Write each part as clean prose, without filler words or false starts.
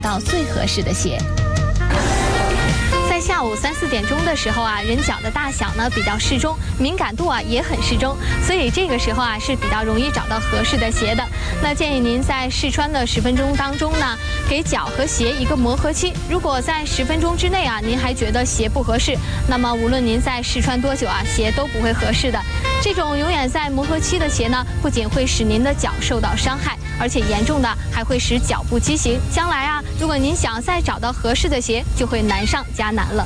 到最合适的鞋。 在下午3、4点钟的时候啊，人脚的大小呢比较适中，敏感度啊也很适中，所以这个时候啊是比较容易找到合适的鞋的。那建议您在试穿的10分钟当中呢，给脚和鞋一个磨合期。如果在10分钟之内啊，您还觉得鞋不合适，那么无论您在试穿多久啊，鞋都不会合适的。这种永远在磨合期的鞋呢，不仅会使您的脚受到伤害，而且严重的还会使脚部畸形。将来啊，如果您想再找到合适的鞋，就会难上加难了。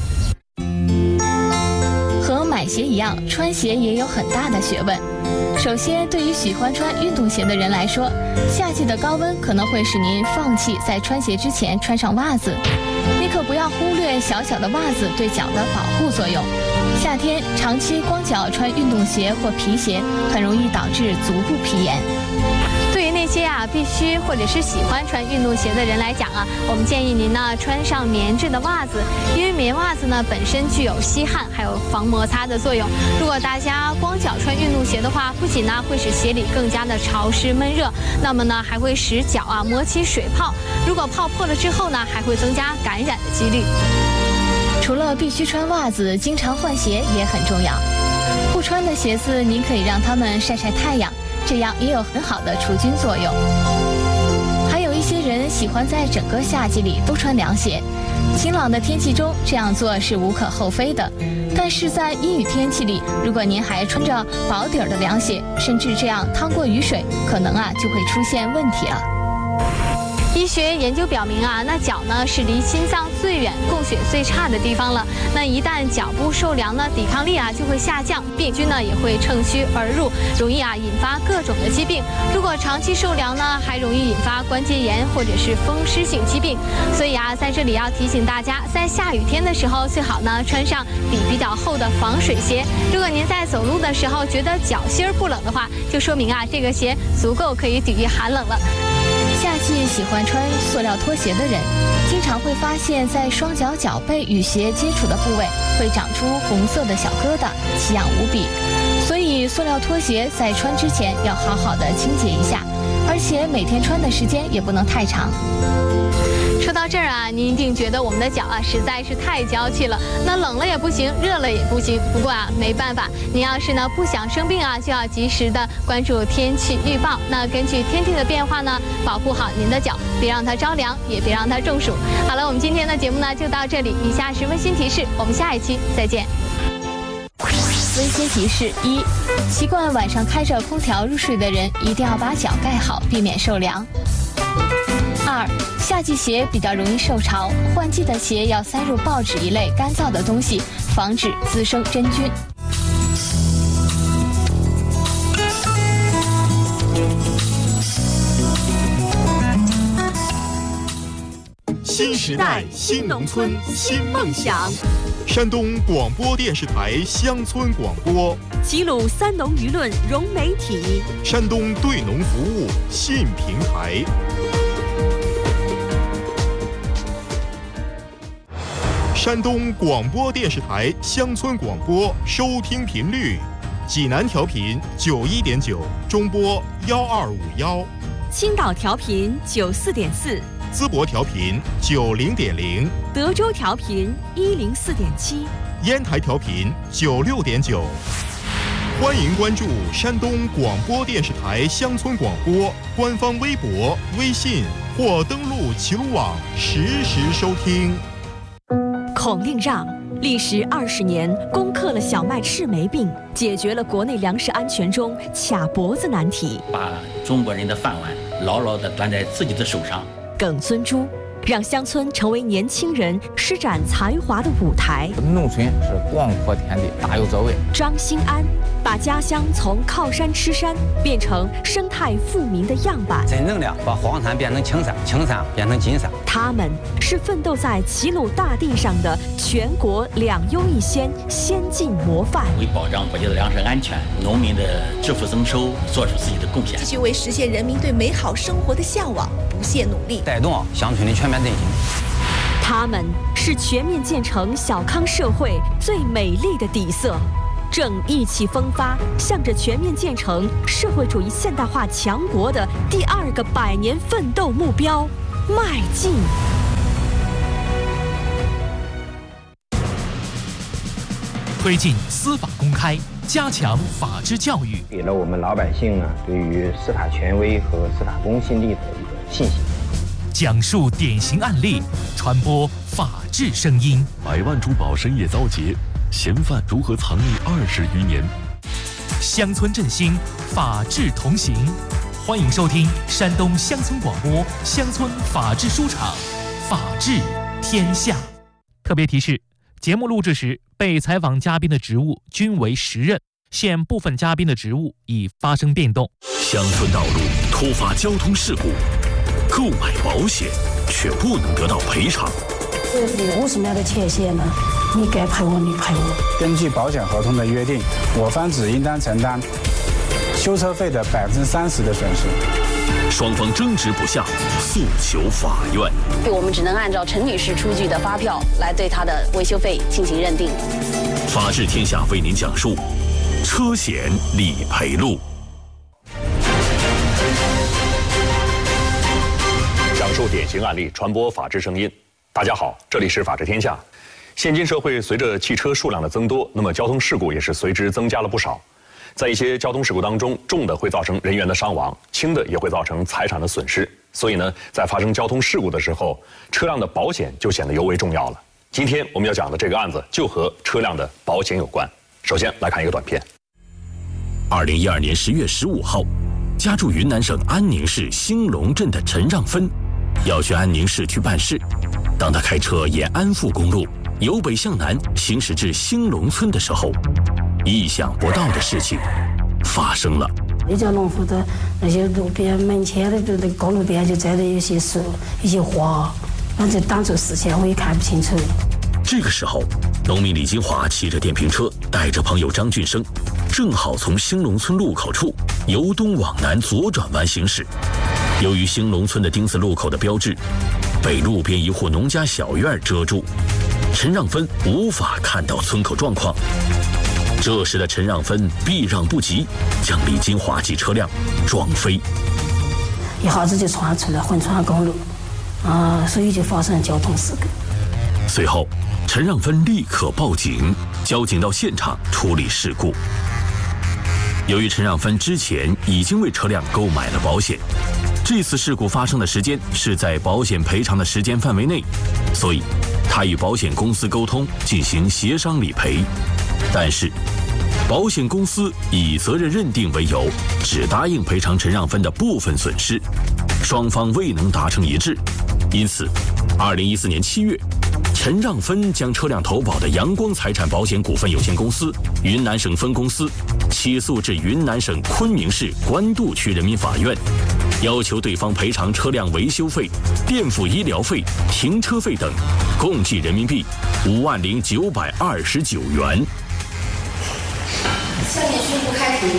和买鞋一样，穿鞋也有很大的学问。首先，对于喜欢穿运动鞋的人来说，夏季的高温可能会使您放弃在穿鞋之前穿上袜子。你可不要忽略小小的袜子对脚的保护作用。夏天长期光脚穿运动鞋或皮鞋，很容易导致足部皮炎。 对于那些啊必须或者是喜欢穿运动鞋的人来讲啊，我们建议您呢穿上棉质的袜子，因为棉袜子呢本身具有吸汗还有防摩擦的作用。如果大家光脚穿运动鞋的话，不仅呢会使鞋里更加的潮湿闷热，那么呢还会使脚啊磨起水泡。如果泡破了之后呢，还会增加感染的几率。 除了必须穿袜子，经常换鞋也很重要。不穿的鞋子，您可以让它们晒晒太阳，这样也有很好的除菌作用。还有一些人喜欢在整个夏季里都穿凉鞋，晴朗的天气中这样做是无可厚非的。但是在阴雨天气里，如果您还穿着薄底儿的凉鞋，甚至这样趟过雨水，可能啊就会出现问题了。 医学研究表明啊，那脚呢是离心脏最远、供血最差的地方了。那一旦脚部受凉呢，抵抗力啊就会下降，病菌呢也会趁虚而入，容易啊引发各种的疾病。如果长期受凉呢，还容易引发关节炎或者是风湿性疾病。所以啊，在这里要提醒大家，在下雨天的时候，最好呢穿上底比较厚的防水鞋。如果您在走路的时候觉得脚心儿不冷的话，就说明啊这个鞋足够可以抵御寒冷了。 夏季喜欢穿塑料拖鞋的人，经常会发现，在双脚脚背与鞋接触的部位会长出红色的小疙瘩，奇痒无比。所以，塑料拖鞋在穿之前要好好的清洁一下，而且每天穿的时间也不能太长。 说到这儿啊，您一定觉得我们的脚啊实在是太娇气了，那冷了也不行，热了也不行。不过啊，没办法，您要是呢不想生病啊，就要及时的关注天气预报。那根据天气的变化呢，保护好您的脚，别让它着凉，也别让它中暑。好了，我们今天的节目呢就到这里。以下是温馨提示，我们下一期再见。 温馨提示1：习惯晚上开着空调入睡的人，一定要把脚盖好，避免受凉。2: 夏季鞋比较容易受潮，换季的鞋要塞入报纸一类干燥的东西，防止滋生真菌。 新时代，新农村，新梦想。山东广播电视台乡村广播， 齐鲁三农舆论融媒体， 山东对农服务信平台。山东广播电视台乡村广播收听频率：济南调频91.9，中波1251； 青岛调频94.4， 淄博调频90.0， 德州调频104.7， 烟台调频96.9。欢迎关注山东广播电视台乡村广播官方微博、微信或登录齐鲁网实时收听。 孔令让历时20年，攻克了小麦赤霉病，解决了国内粮食安全中卡脖子难题， 把中国人的饭碗牢牢地端在自己的手上。 耿尊珠让乡村成为年轻人施展才华的舞台。 农村是广阔天地，大有作为。 张兴安把家乡从靠山吃山变成生态富民的样板， 真正的把黄山变成青山，青山变成金山。 他们是奋斗在齐鲁大地上的全国2优1先先进模范， 为保障国家的粮食安全、农民的致富增收做出自己的贡献， 继续为实现人民对美好生活的向往不懈努力， 带动乡村的全面振兴。 他们是全面建成小康社会最美丽的底色，正意气风发，向着全面建成社会主义现代化强国的第2个100年奋斗目标迈进。 推进司法公开，加强法治教育， 给了我们老百姓对于司法权威和司法公信力的一个信心。 讲述典型案例，传播法治声音。 100万珠宝深夜遭劫，嫌犯如何藏匿20余年？ 乡村振兴，法治同行。欢迎收听山东乡村广播乡村法治书场，法治天下。特别提示：节目录制时，被采访嘉宾的职务均为实任，现部分嘉宾的职务已发生变动。 乡村道路突发交通事故，购买保险却不能得到赔偿。 这50秒的前线呢？你该赔我，你赔我。 根据保险合同的约定，我方只应当承担修车费的30%的损失。 双方争执不下，诉求法院。 我们只能按照陈女士出具的发票来对她的维修费进行认定。 法治天下为您讲述车险理赔路。 讲述典型案例，传播法治声音。大家好，这里是法治天下。现今社会随着汽车数量的增多，那么交通事故也是随之增加了不少。在一些交通事故当中，重的会造成人员的伤亡，轻的也会造成财产的损失。所以呢，在发生交通事故的时候，车辆的保险就显得尤为重要了。今天我们要讲的这个案子就和车辆的保险有关。首先来看一个短片。 2012年10月15号，家住云南省安宁市兴隆镇的陈让芬，要去安宁市区办事。当他开车沿安富公路由北向南行驶至兴隆村的时候，意想不到的事情发生了。 那家农户的那些路边门前的那个公路边就栽着一些树、一些花，反正挡住视线，我也看不清楚。 这个时候，农民李金华骑着电瓶车，带着朋友张俊生，正好从兴隆村路口处由东往南左转弯行驶。由于兴隆村的丁字路口的标志被路边一户农家小院遮住，陈让芬无法看到村口状况。这时的陈让芬避让不及，将李金华及车辆撞飞， 一下子就窜出了横穿公路，所以就发生交通事故。 随后，陈让芬立刻报警，交警到现场处理事故。由于陈让芬之前已经为车辆购买了保险，这次事故发生的时间是在保险赔偿的时间范围内，所以他与保险公司沟通进行协商理赔。但是保险公司以责任认定为由，只答应赔偿陈让芬的部分损失，双方未能达成一致。因此2014年7月，陈让芬将车辆投保的阳光财产保险股份有限公司云南省分公司起诉至云南省昆明市官渡区人民法院，要求对方赔偿车辆维修费、垫付医疗费、停车费等，共计人民币50929元。 下面宣布开庭。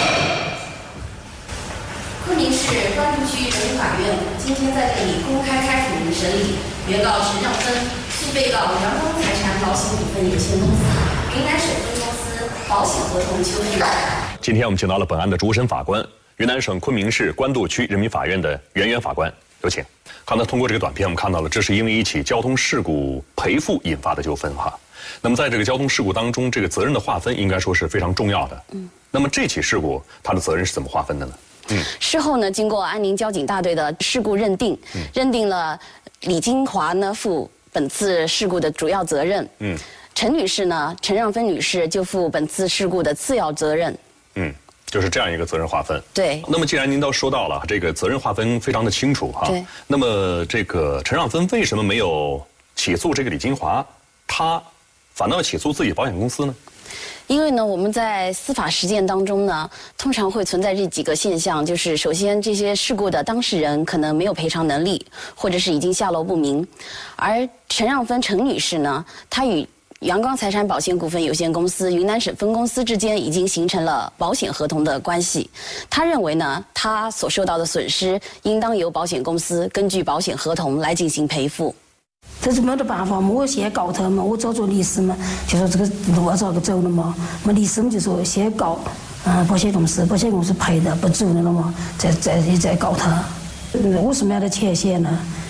昆明市官渡区人民法院今天在这里公开开庭审理原告陈让芬诉被告阳光财产保险股份有限公司云南省分公司保险合同修订案。 今天我们请到了本案的主审法官，云南省昆明市官渡区人民法院的袁法官，有请。刚才通过这个短片，我们看到了，这是因为一起交通事故赔付引发的纠纷哈。那么在这个交通事故当中，这个责任的划分应该说是非常重要的。那么这起事故它的责任是怎么划分的呢？ 事后呢，经过安宁交警大队的事故认定，认定了李金华呢负本次事故的主要责任。陈女士呢，陈让芬女士就负本次事故的次要责任。 就是这样一个责任划分。 对。 那么既然您都说到了，这个责任划分非常的清楚哈。 对。 那么这个陈让芬为什么没有起诉这个李金华，他反倒要起诉自己保险公司呢？ 因为呢，我们在司法实践当中呢，通常会存在这几个现象，就是首先这些事故的当事人可能没有赔偿能力，或者是已经下落不明，而陈让芬陈女士呢，她与阳光财产保险股份有限公司云南省分公司之间已经形成了保险合同的关系。他认为呢，他所受到的损失应当由保险公司根据保险合同来进行赔付。 这是没得办法嘛，我先告他嘛，我找着律师嘛，就说这个路要咋个走了嘛，律师们就说先告，保险公司赔的不足了嘛，再告他。50秒的前线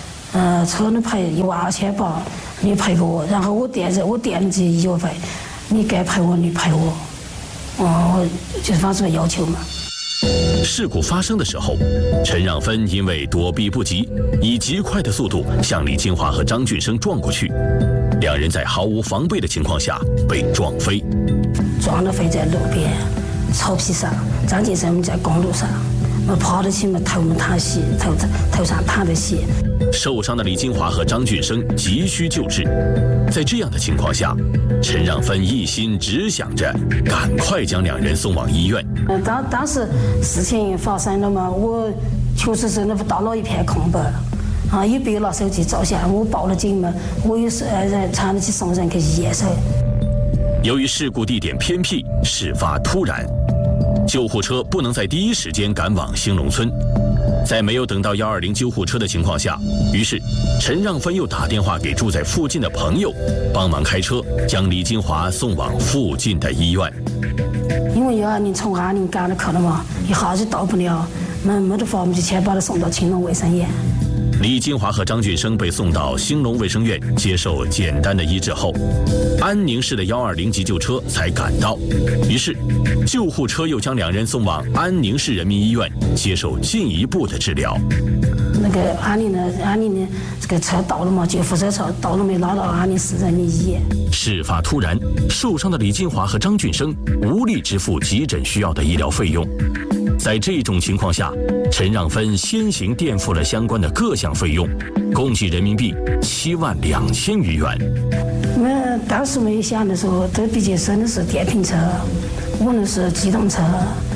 呢，车呢赔12800，你赔给我，然后我垫了这医药费， 你该赔我，你赔我，我就是发出要求嘛。 事故发生的时候，陈让芬因为躲避不及，以极快的速度向李金华和张俊生撞过去，两人在毫无防备的情况下被撞飞， 撞了飞在路边草皮上，张俊生在公路上，我跑得起嘛，头淌血，头上淌着血。 受伤的李金华和张俊生急需救治，在这样的情况下，陈让芬一心只想着赶快将两人送往医院。 当时事情发生了嘛，我确实是那大脑一片空白，也别拿手机照相，我报了警嘛，我也是常去送人去医院噻。 由于事故地点偏僻，事发突然，救护车不能在第一时间赶往兴隆村。在没有等到120救护车的情况下，于是陈让芬又打电话给住在附近的朋友，帮忙开车将李金华送往附近的医院。 因为120从安宁赶了去了嘛，一下子到不了，没得法，我们就先把他送到青龙卫生院。 李金华和张俊生被送到兴隆卫生院接受简单的医治后，安宁市的120急救车才赶到，于是救护车又将两人送往安宁市人民医院接受进一步的治疗。 那个安宁的这个车到了嘛，救护车到了没，拉到安宁市人民医院。 事发突然，受伤的李金华和张俊生无力支付急诊需要的医疗费用。在这种情况下，陈让芬先行垫付了相关的各项费用，共计人民币72000余元。 当时没想的时候，这毕竟生的是电瓶车，我那是机动车，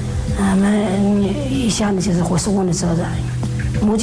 一想的就是会是我的责任，我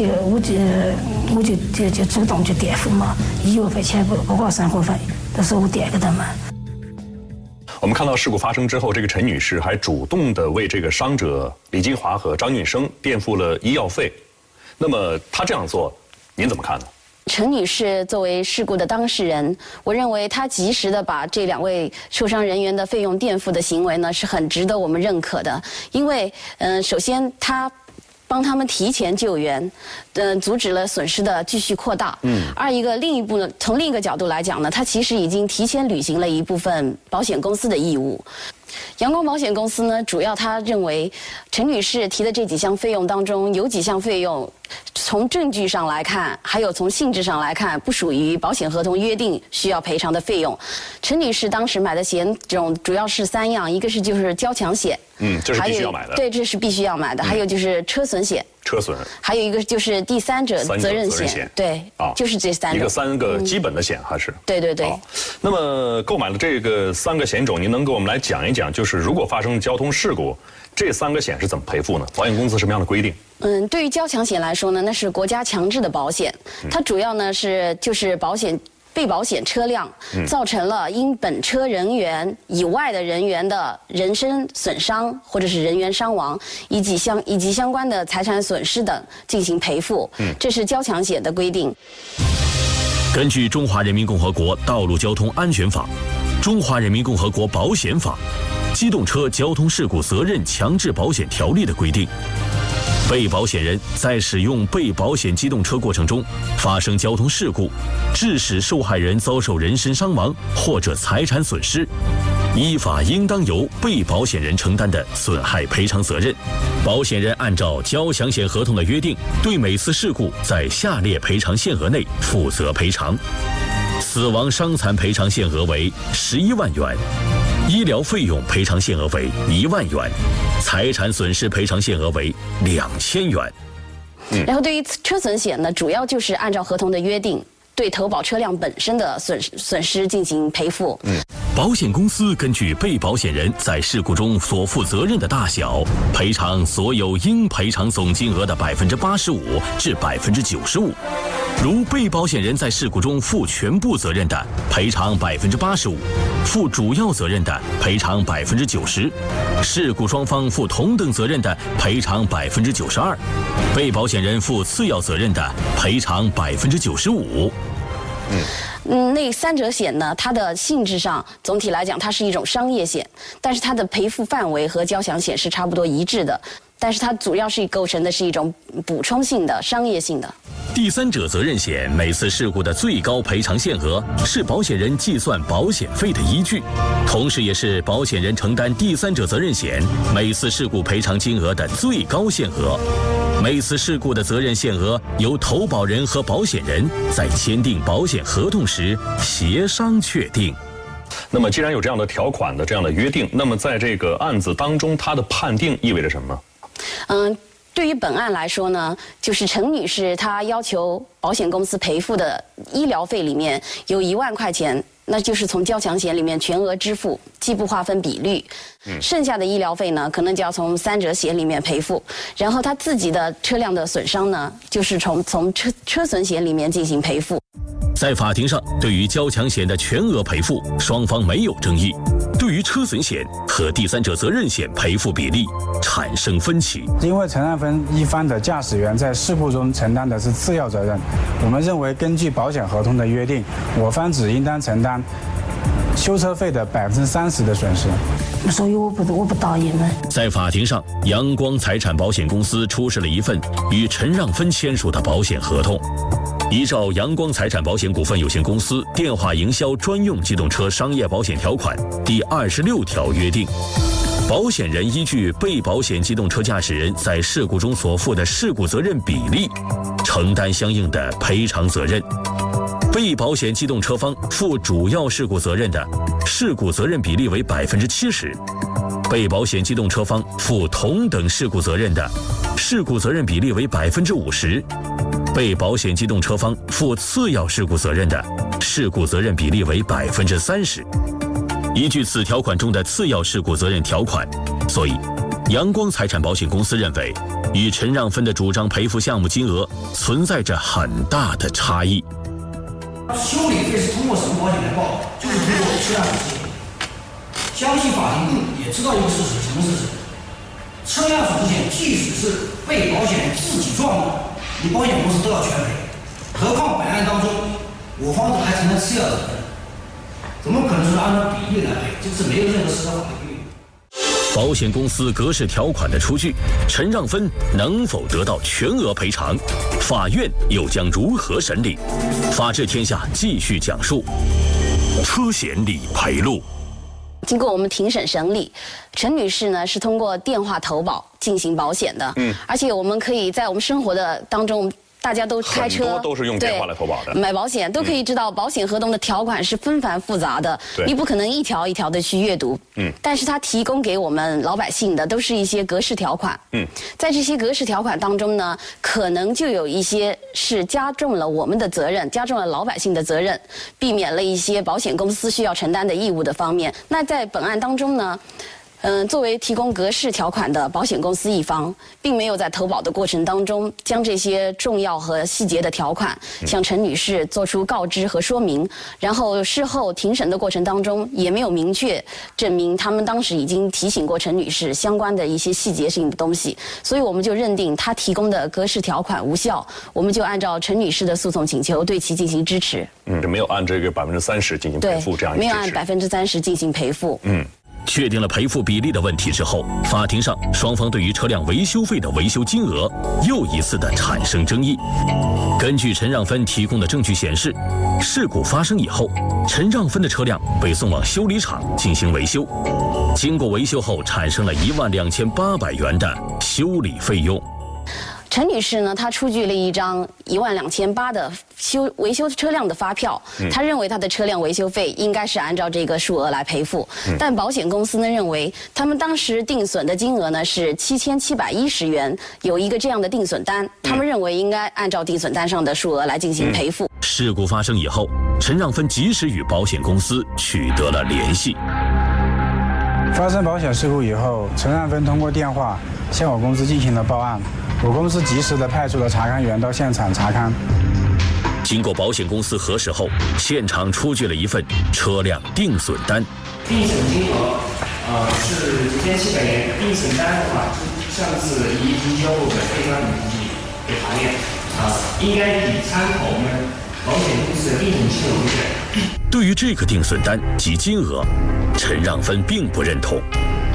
就主动去垫付嘛，医药费钱包括生活费都是我垫给他们。 我们看到事故发生之后，这个陈女士还主动地为这个伤者李金华和张俊生垫付了医药费。那么她这样做，您怎么看呢？ 陈女士作为事故的当事人，我认为她及时的把这2位受伤人员的费用垫付的行为呢，是很值得我们认可的。因为，首先她帮他们提前救援，阻止了损失的继续扩大。二一个呢，从另一个角度来讲呢，他其实已经提前履行了一部分保险公司的义务。阳光保险公司呢，主要他认为陈女士提的这几项费用当中，有几项费用从证据上来看，还有从性质上来看，不属于保险合同约定需要赔偿的费用。陈女士当时买的险种主要是3样，一个是就是交强险， 这是必须要买的。 对，这是必须要买的。还有就是车损险。 车损。 还有一个就是第三者责任险。对，就是这3种。 一个3个基本的险还是？ 对。 那么购买了这个3个险种，您能给我们来讲一讲，就是如果发生交通事故，这3个险是怎么赔付呢？保险公司什么样的规定？ 对于交强险来说呢，那是国家强制的保险，它主要呢就是被保险车辆造成了因本车人员以外的人员的人身损伤或者是人员伤亡，以及相关的财产损失等进行赔付。这是交强险的规定。 根据《中华人民共和国道路交通安全法》《中华人民共和国保险法》《机动车交通事故责任强制保险条例》的规定，被保险人在使用被保险机动车过程中发生交通事故，致使受害人遭受人身伤亡或者财产损失，依法应当由被保险人承担的损害赔偿责任。保险人按照交强险合同的约定，对每次事故在下列赔偿限额内负责赔偿：死亡伤残赔偿限额为11万元，医疗费用赔偿限额为1万元，财产损失赔偿限额为2000元。 然后对于车损险呢，主要就是按照合同的约定，对投保车辆本身的损失进行赔付。 保险公司根据被保险人在事故中所负责任的大小，赔偿所有应赔偿总金额的85%至95%。如被保险人在事故中负全部责任的，赔偿85%；负主要责任的，赔偿90%；事故双方负同等责任的，赔偿92%；被保险人负次要责任的，赔偿95%。 那3者险呢，它的性质上总体来讲，它是一种商业险，但是它的赔付范围和交强险是差不多一致的。 但是它主要是构成的是一种补充性的、商业性的。 第三者责任险每次事故的最高赔偿限额是保险人计算保险费的依据，同时也是保险人承担第三者责任险每次事故赔偿金额的最高限额。每次事故的责任限额由投保人和保险人在签订保险合同时协商确定。 那么，既然有这样的条款的这样的约定，那么在这个案子当中，它的判定意味着什么？ 对于本案来说呢，就是陈女士她要求保险公司赔付的医疗费里面有1万块钱，那就是从交强险里面全额支付，既不划分比率。剩下的医疗费呢，可能就要从3者险里面赔付。然后她自己的车辆的损伤呢，就是从车损险里面进行赔付。 在法庭上，对于交强险的全额赔付，双方没有争议。对于车损险和第三者责任险赔付比例产生分歧。 因为承让分一方的驾驶员在事故中承担的是次要责任，我们认为根据保险合同的约定，我方只应当承担修车费的30%的损失。 所以我不答应了。 在法庭上，阳光财产保险公司出示了一份与陈让芬签署的保险合同。依照阳光财产保险股份有限公司电话营销专用机动车商业保险条款第26条约定，保险人依据被保险机动车驾驶人在事故中所负的事故责任比例，承担相应的赔偿责任。被保险机动车方负主要事故责任的，事故责任比例为70%；被保险机动车方负同等事故责任的，事故责任比例为50%；被保险机动车方负次要事故责任的，事故责任比例为30%。依据此条款中的次要事故责任条款，所以阳光财产保险公司认为，与陈让芬的主张赔付项目金额存在着很大的差异。 修理费是通过什么保险来报？就是通过车辆损失险。相信法庭也知道一个事实，什么事实？车辆损失险即使是被保险人自己撞的，你保险公司都要全赔。何况本案当中，我方还承担次要责任，怎么可能是按照比例来赔？这是没有任何实质法律规定。 保险公司格式条款的出具，陈让芬能否得到全额赔偿？法院又将如何审理？法治天下继续讲述车险理赔录。 经过我们庭审审理，陈女士呢是通过电话投保进行保险的，而且我们可以在我们生活的当中。大家都开车， 很多都是用电话来投保的。 买保险都可以知道，保险合同的条款是纷繁复杂的，你不可能一条一条的去阅读。但是它提供给我们老百姓的都是一些格式条款。在这些格式条款当中呢，可能就有一些是加重了我们的责任，加重了老百姓的责任，避免了一些保险公司需要承担的义务的方面。那在本案当中呢？作为提供格式条款的保险公司一方，并没有在投保的过程当中将这些重要和细节的条款向陈女士做出告知和说明，然后事后庭审的过程当中也没有明确证明他们当时已经提醒过陈女士相关的一些细节性的东西，所以我们就认定他提供的格式条款无效，我们就按照陈女士的诉讼请求对其进行支持。 没有按这个30%进行赔付这样一个支持， 没有按30%进行赔付。 确定了赔付比例的问题之后，法庭上双方对于车辆维修费的维修金额又一次的产生争议。根据陈让芬提供的证据显示，事故发生以后，陈让芬的车辆被送往修理厂进行维修，经过维修后产生了12800元的修理费用。 陈女士呢，她出具了一张12800的维修车辆的发票，她认为她的车辆维修费应该是按照这个数额来赔付，但保险公司呢认为他们当时定损的金额呢是7710元，有一个这样的定损单，他们认为应该按照定损单上的数额来进行赔付。 事故发生以后，陈让芬及时与保险公司取得了联系。 发生保险事故以后，陈让芬通过电话向我公司进行了报案。我公司及时地派出了查勘员到现场查勘。 经过保险公司核实后，现场出具了一份车辆定损单。 定损金额是9700元，定损单的话，上次已经交过本非常统计给法院，应该以参考我们保险公司的定损金额为准。 对于这个定损单及金额，陈让芬并不认同。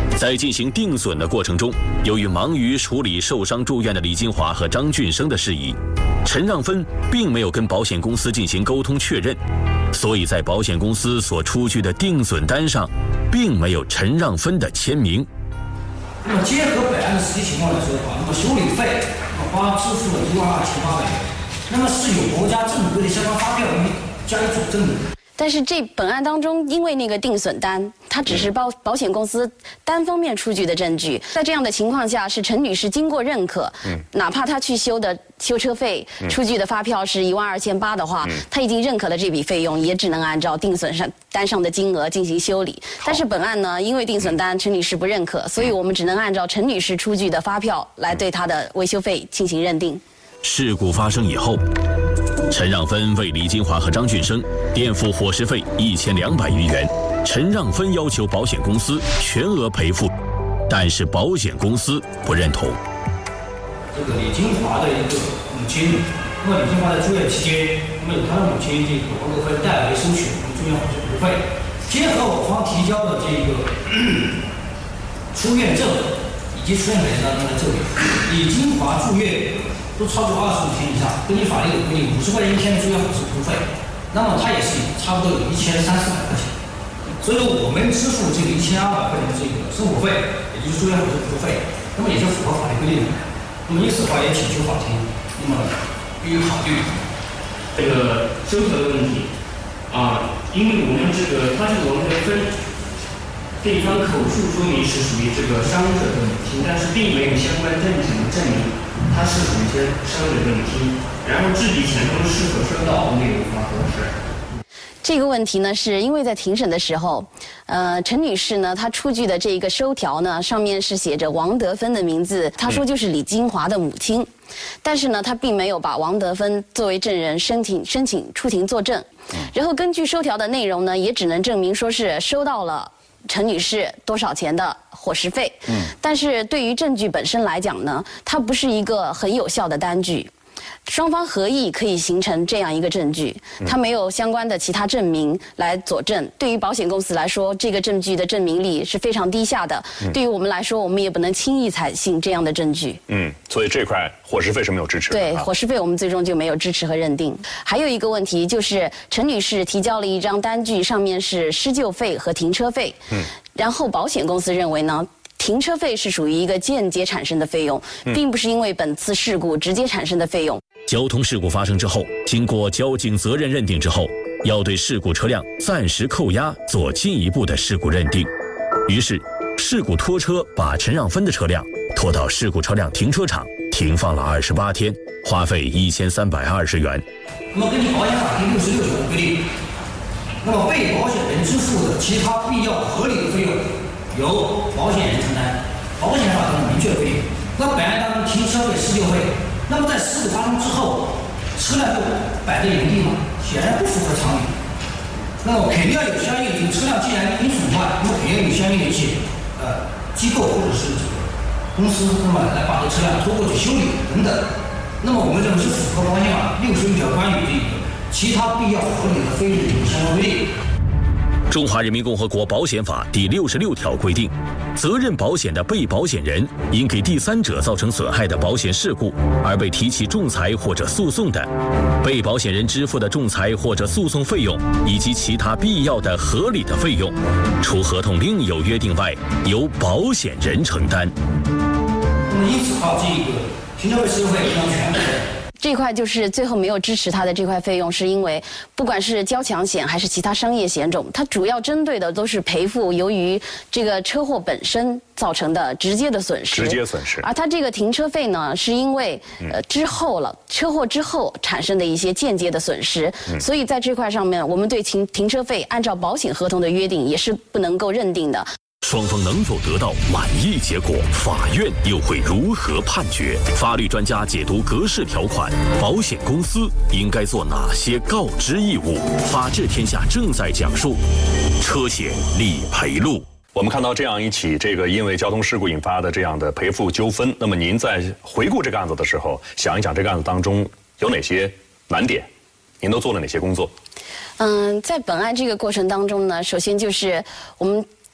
在进行定损的过程中，由于忙于处理受伤住院的李金华和张俊生的事宜，陈让芬并没有跟保险公司进行沟通确认，所以在保险公司所出具的定损单上，并没有陈让芬的签名。 那么结合本案的实际情况来说的话，那么修理费花支付了12800元，那么是有国家正规的相关发票加以佐证的。 但是这本案当中，因为那个定损单，它只是保险公司单方面出具的证据，在这样的情况下，是陈女士经过认可，哪怕她去修的修车费出具的发票是12800的话，她已经认可了这笔费用，也只能按照定损单上的金额进行修理。但是本案呢，因为定损单陈女士不认可，所以我们只能按照陈女士出具的发票来对她的维修费进行认定。 事故发生以后，陈让芬为李金华和张俊生垫付伙食费1200余元，陈让芬要求保险公司全额赔付，但是保险公司不认同。 这个李金华的一个母亲，那么李金华在住院期间，那么由他的母亲这个王德芬代为收取住院伙食服务费，结合我方提交的这个出院证以及出院本当中的证明，李金华住院都超过25天以上，根据法律的规定，50块钱一天的住院伙食服务费，那么他也是差不多有1300-1400块钱，所以说我们支付这个1200块钱的这个生活费，也就是住院伙食服务费，那么也是符合法律规定的。那么因此的话，也请求法庭那么予以考虑这个收条的问题因为我们他这个王德芬对方口述说明是属于这个伤者的母亲，但是并没有相关证据证明他是属于伤者的母亲，然后治理钱中是否收到没有发核实。 这个问题呢，是因为在庭审的时候，陈女士呢，她出具的这个收条呢，上面是写着王德芬的名字，她说就是李金华的母亲，但是呢，她并没有把王德芬作为证人申请出庭作证，然后根据收条的内容呢，也只能证明说是收到了陈女士多少钱的伙食费，但是对于证据本身来讲呢，它不是一个很有效的单据。双方合意可以形成这样一个证据，它没有相关的其他证明来佐证。对于保险公司来说，这个证据的证明力是非常低下的。对于我们来说，我们也不能轻易采信这样的证据。 所以这块伙食费是没有支持的。 对，伙食费我们最终就没有支持和认定。还有一个问题就是，陈女士提交了一张单据，上面是施救费和停车费。然后保险公司认为呢，停车费是属于一个间接产生的费用，并不是因为本次事故直接产生的费用。 交通事故发生之后，经过交警责任认定之后，要对事故车辆暂时扣押做进一步的事故认定。于是，事故拖车把陈让芬的车辆拖到事故车辆停车场停放了28天，花费1320元。 那么根据保险法第66条的规定，那么被保险人支付的其他必要合理的费用由保险人承担，保险法当中明确规定。那本案当中停车费、施救费，那么在事故发生之后，车辆就摆在原地嘛，显然不符合常理。那么肯定要有相应的，这个车辆既然因损坏，那么肯定要有相应的一些机构或者是这个公司，那么来把这车辆拖过去修理等等。那么我们认为是符合保险法61条关于这个其他必要合理的费用的相关规定。 中华人民共和国保险法第66条规定，责任保险的被保险人因给第三者造成损害的保险事故而被提起仲裁或者诉讼的，被保险人支付的仲裁或者诉讼费用以及其他必要的合理的费用，除合同另有约定外，由保险人承担。 那么因此这个停车费、施救费应当全部。 这块就是最后没有支持他的这块费用，是因为不管是交强险还是其他商业险种，它主要针对的都是赔付由于这个车祸本身造成的直接的损失。而它这个停车费呢，是因为车祸之后产生的一些间接的损失，所以在这块上面，我们对停车费按照保险合同的约定也是不能够认定的。 双方能否得到满意结果？法院又会如何判决？法律专家解读格式条款，保险公司应该做哪些告知义务？法治天下正在讲述车险理赔录。 我们看到这样一起因为交通事故引发的这样的赔付纠纷，那么您在回顾这个案子的时候，想一想这个案子当中有哪些难点，您都做了哪些工作？ 在本案这个过程当中呢，首先就是我们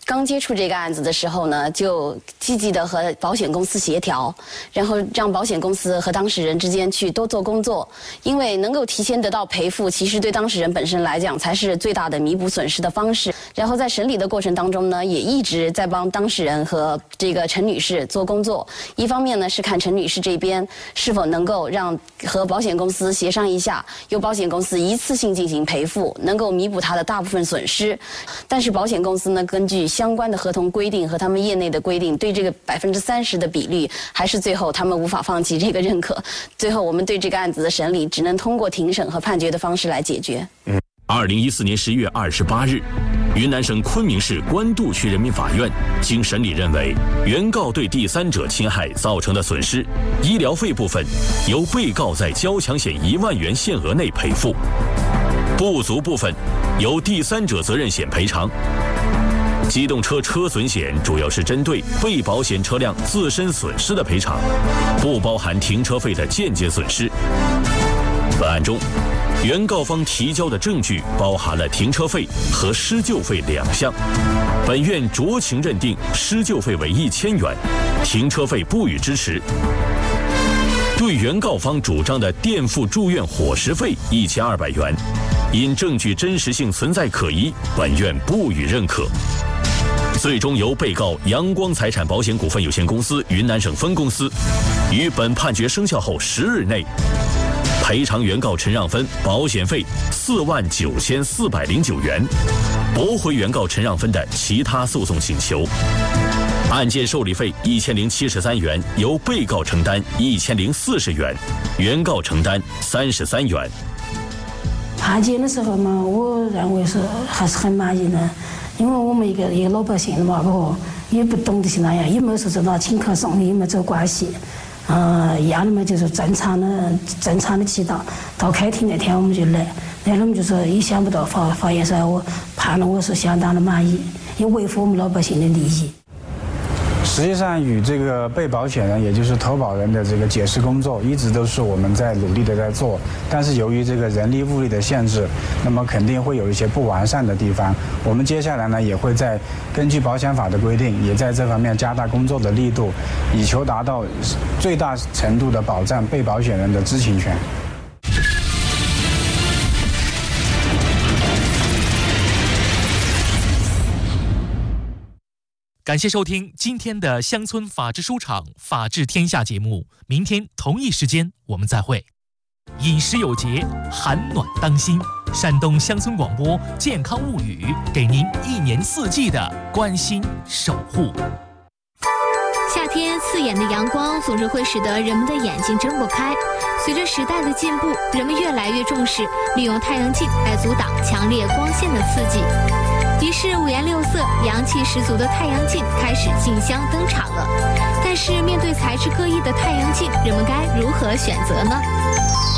刚接触这个案子的时候呢，就积极的和保险公司协调，然后让保险公司和当事人之间去多做工作，因为能够提前得到赔付，其实对当事人本身来讲才是最大的弥补损失的方式。然后在审理的过程当中呢，也一直在帮当事人和这个陈女士做工作。一方面呢是看陈女士这边是否能够让和保险公司协商一下，由保险公司一次性进行赔付，能够弥补她的大部分损失。但是保险公司呢，根据相关的合同规定和他们业内的规定，对这个30%的比率，还是最后他们无法放弃这个认可。最后我们对这个案子的审理，只能通过庭审和判决的方式来解决。 2014年10月28日，云南省昆明市官渡区人民法院经审理认为，原告对第三者侵害造成的损失，医疗费部分由被告在交强险1万元限额内赔付，不足部分由第三者责任险赔偿。机动车车损险主要是针对被保险车辆自身损失的赔偿，不包含停车费的间接损失。本案中，原告方提交的证据包含了停车费和施救费2项，本院酌情认定施救费为1000元，停车费不予支持。对原告方主张的垫付住院伙食费1200元，因证据真实性存在可疑，本院不予认可。最终由被告阳光财产保险股份有限公司云南省分公司于本判决生效后10日内赔偿原告陈让芬保险费49409元，驳回原告陈让芬的其他诉讼请求。案件受理费1073元由被告承担1040元，原告承担33元。 判决的时候嘛，我认为是还是很满意的，因为我们一个老百姓的嘛，也不懂得是那样，也没有说到请客送礼，也没走关系。一样的嘛，就是正常的祈祷。到开庭那天我们就来了，我们就说也想不到法院说我判了，我是相当的满意，也维护我们老百姓的利益。 实际上，与这个被保险人，也就是投保人的这个解释工作，一直都是我们在努力的在做。但是由于这个人力物力的限制，那么肯定会有一些不完善的地方。我们接下来呢，也会在根据保险法的规定，也在这方面加大工作的力度，以求达到最大程度的保障被保险人的知情权。 感谢收听今天的乡村法治书场法治天下节目，明天同一时间我们再会。饮食有节，寒暖当心。山东乡村广播健康物语，给您1年4季的关心守护。 夏天刺眼的阳光总是会使得人们的眼睛睁不开。随着时代的进步，人们越来越重视利用太阳镜来阻挡强烈光线的刺激。于是五颜六色、阳气十足的太阳镜开始竞相登场了。但是面对材质各异的太阳镜，人们该如何选择呢？